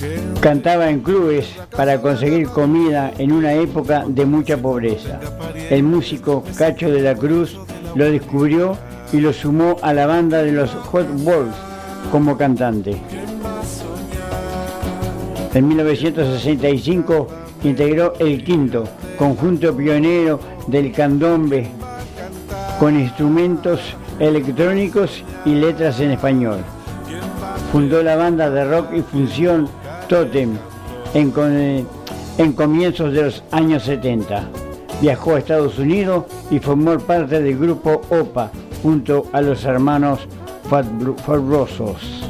Cantaba en clubes para conseguir comida en una época de mucha pobreza. El músico Cacho de la Cruz lo descubrió y lo sumó a la banda de los Hot Wolves como cantante. En 1965 integró El Quinto, conjunto pionero del candombe con instrumentos electrónicos y letras en español. Fundó la banda de rock y función Totem en comienzos de los años 70. Viajó a Estados Unidos y formó parte del grupo OPA junto a los hermanos Fabulosos.